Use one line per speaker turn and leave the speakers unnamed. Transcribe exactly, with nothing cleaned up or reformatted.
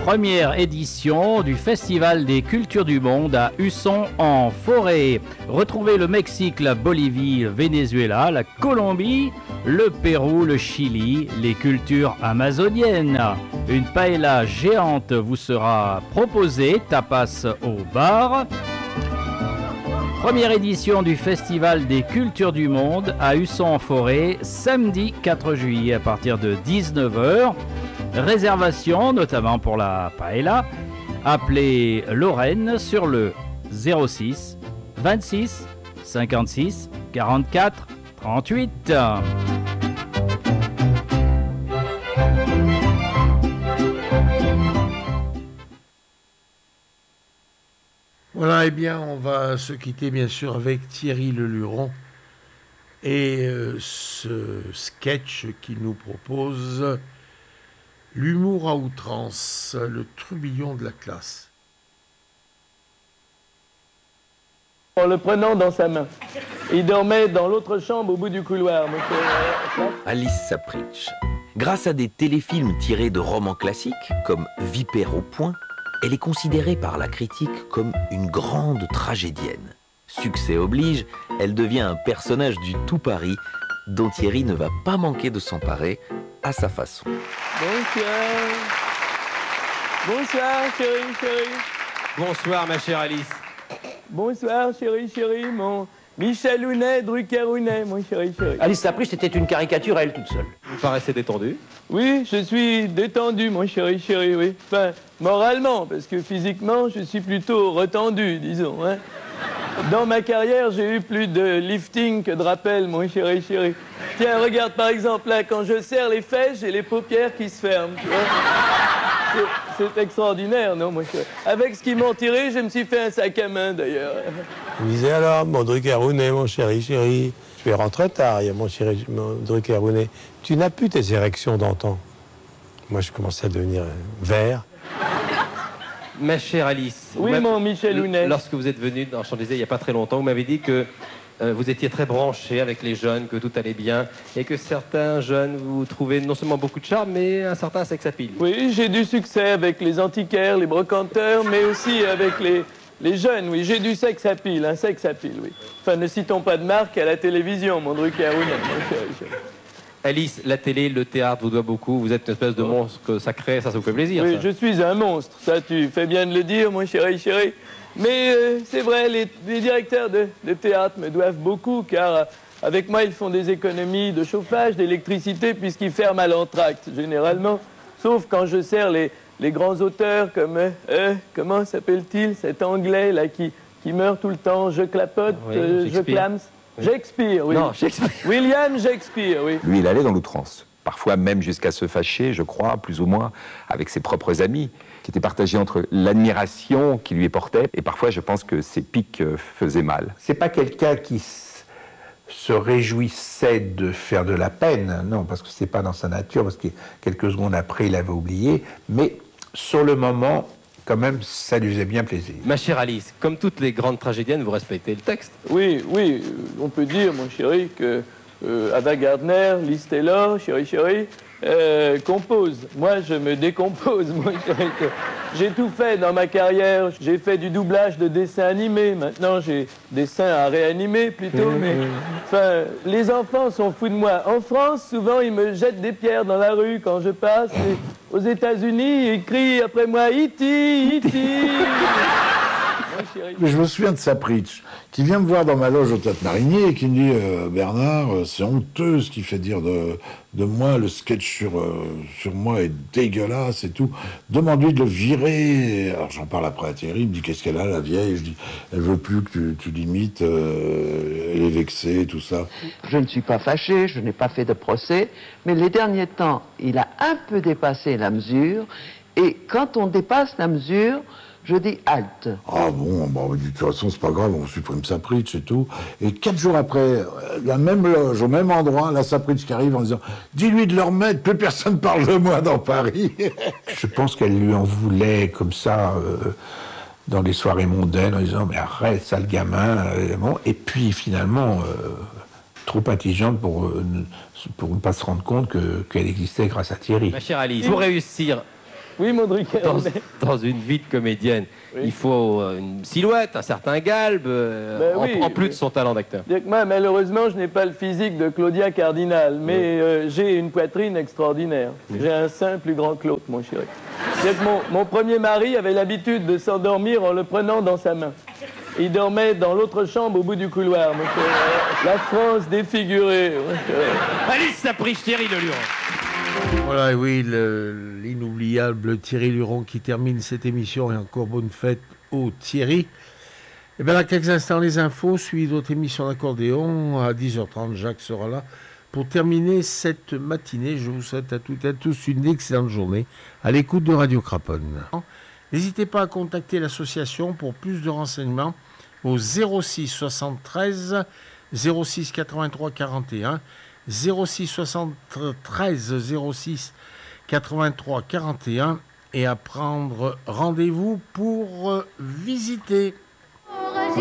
Première édition du Festival des cultures du monde à Husson en forêt. Retrouvez le Mexique, la Bolivie, le Venezuela, la Colombie, le Pérou, le Chili, les cultures amazoniennes. Une paella géante vous sera proposée, tapas au bar. Première édition du Festival des cultures du monde à Husson en forêt, samedi quatre juillet à partir de dix-neuf heures. Réservation, notamment pour la paella, appelez Lorraine sur le zéro six vingt-six cinquante-six quarante-quatre trente-huit.
Voilà, eh bien, on va se quitter bien sûr avec Thierry Leluron et euh, ce sketch qu'il nous propose. L'humour à outrance, le trubillon de la classe.
En le prenant dans sa main. Il dormait dans l'autre chambre au bout du couloir.
Alice Sapritch. Grâce à des téléfilms tirés de romans classiques, comme Vipère au point, elle est considérée par la critique comme une grande tragédienne. Succès oblige, elle devient un personnage du tout Paris, dont Thierry ne va pas manquer de s'emparer à sa façon.
Bonsoir. Bonsoir, chérie, chérie.
Bonsoir, ma chère Alice.
Bonsoir, chérie, chérie, mon Michel Hounet, Drucker Hounet, mon chéri, chéri.
Alice Sapritch, c'était une caricature à elle toute seule.
Vous paraissez détendu.
Oui, je suis détendu, mon chéri, chéri, oui. Enfin, moralement, parce que physiquement, je suis plutôt retendu, disons, hein. Dans ma carrière, j'ai eu plus de lifting que de rappel, mon chéri, chéri. Tiens, regarde par exemple là, quand je serre les fesses, j'ai les paupières qui se ferment, tu vois. C'est extraordinaire, non, mon chéri. Avec ce qu'ils m'ont tiré, je me suis fait un sac à main, d'ailleurs.
Je me disais alors, mon Drucker Hounet, mon chéri, chéri, je vais rentrer tard, il y a mon chéri, mon Drucker Hounet. Tu n'as plus tes érections d'antan. Moi, je commençais à devenir vert.
Ma chère Alice.
Oui, mon Michel Hounet.
Lorsque vous êtes venu dans Champs-Élysées il n'y a pas très longtemps, vous m'avez dit que euh, vous étiez très branché avec les jeunes, que tout allait bien, et que certains jeunes vous trouvaient non seulement beaucoup de charme, mais un certain sex-appeal.
Oui, j'ai du succès avec les antiquaires, les brocanteurs, mais aussi avec les, les jeunes, oui. J'ai du sex-appeal, un sex-appeal, oui. Enfin, ne citons pas de marque à la télévision, mon Drucker Hounet.
Alice, la télé, le théâtre vous doit beaucoup. Vous êtes une espèce de monstre sacré, ça, ça vous fait plaisir.
Oui,
ça.
je suis un monstre, ça tu fais bien de le dire, mon chéri, chéri. Mais euh, c'est vrai, les, les directeurs de, de théâtre me doivent beaucoup, car euh, avec moi, ils font des économies de chauffage, d'électricité, puisqu'ils ferment à l'entracte, généralement. Sauf quand je sers les, les grands auteurs comme, euh, euh, comment s'appelle-t-il, cet Anglais, là, qui, qui meurt tout le temps, je clapote,
Oui,
euh, je clame.
Oui.
Shakespeare, oui.
Non, Shakespeare.
William Shakespeare, oui.
Lui, il allait dans l'outrance. Parfois même jusqu'à se fâcher, je crois, plus ou moins, avec ses propres amis, qui étaient partagés entre l'admiration qu'il lui portait, et parfois je pense que ses piques faisaient mal.
C'est pas quelqu'un qui se réjouissait de faire de la peine, non, parce que c'est pas dans sa nature, parce que quelques secondes après, il avait oublié, mais sur le moment, quand même, ça lui faisait bien plaisir.
Ma chère Alice, comme toutes les grandes tragédiennes, vous respectez le texte.
Oui, oui, on peut dire, mon chéri, que euh, Ava Gardner, Liz Taylor, chéri, chéri, euh, compose. Moi, je me décompose, mon chéri. J'ai tout fait dans ma carrière. J'ai fait du doublage de dessins animés. Maintenant, j'ai des seins à réanimer, plutôt.
Mmh.
Mais, enfin, les enfants sont fous de moi. En France, souvent, ils me jettent des pierres dans la rue quand je passe. Et aux États-Unis, ils crient après moi, E T, E T
Mais je me souviens de Sapritch, qui vient me voir dans ma loge au Théâtre Marinier et qui me dit euh, « Bernard, euh, c'est honteux ce qu'il fait dire de, de moi, le sketch sur, euh, sur moi est dégueulasse et tout. Demande-lui de le virer. » Alors j'en parle après à Thierry, il me dit « Qu'est-ce qu'elle a, la vieille ?» Je dis « Elle veut plus que tu, tu l'imites, euh, elle est vexée, tout ça. »
Je ne suis pas fâché, je n'ai pas fait de procès, mais les derniers temps, il a un peu dépassé la mesure, et quand on dépasse la mesure, je dis halte.
Ah bon, bon, de toute façon, c'est pas grave, on supprime Sapritch et tout. Et quatre jours après, la même loge, au même endroit, la Sapritch qui arrive en disant « Dis-lui de le remettre, plus personne parle de moi dans Paris. »
Je pense qu'elle lui en voulait comme ça, euh, dans les soirées mondaines, en disant « Mais arrête, sale gamin. » Et puis finalement, euh, trop intelligente pour, euh, pour ne pas se rendre compte que, qu'elle existait grâce à Thierry.
Ma chère Alice, pour réussir
Oui, mon Drucker.
Dans, dans une vie de comédienne,
Oui.
il faut euh, une silhouette, un certain galbe, euh,
Ben
en,
oui,
en plus
oui.
de son talent d'acteur.
C'est-à-dire que moi, malheureusement, je n'ai pas le physique de Claudia Cardinal, mais euh, j'ai une poitrine extraordinaire. J'ai un sein plus grand que l'autre, mon chéri. C'est-à-dire que mon, mon premier mari avait l'habitude de s'endormir en le prenant dans sa main. Il dormait dans l'autre chambre au bout du couloir. mon chéri. La France défigurée. mon chéri.
Alice Sapritch, Thierry Leluron.
Voilà, et oui, le- l'inoubliable Thierry Luron qui termine cette émission. Et encore bonne fête au Thierry. Et bien, dans quelques instants, les infos, suivi d'autres émissions d'accordéon. À dix heures trente, Jacques sera là pour terminer cette matinée. Je vous souhaite à toutes et à tous une excellente journée à l'écoute de Radio Craponne. N'hésitez pas à contacter l'association pour plus de renseignements au zéro six soixante-treize zéro six quatre-vingt-trois quarante et un, zéro six soixante-treize zéro six quatre-vingt-trois quarante et un et à prendre rendez-vous pour euh, visiter.